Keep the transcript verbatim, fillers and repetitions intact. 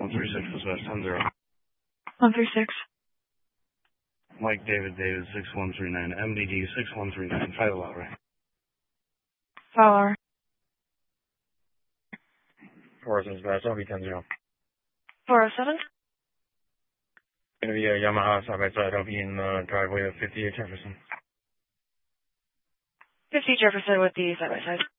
one three six West ten zero. one three six. Mike David David six one three nine. M D D six one three nine. Five out right. Fowler. Horizons West, L B ten zero. four oh seven. Going to be a Yamaha side by side. I'll be in the driveway of fifty-eight Jefferson. fifty Jefferson with the side by side.